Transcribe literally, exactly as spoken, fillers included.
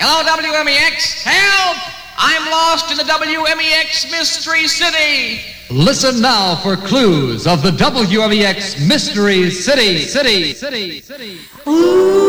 Hello, W M E X. Help! I'm lost in the W M E X Mystery City. Listen now for clues of the W M E X Mystery City. City. City. City. Ooh.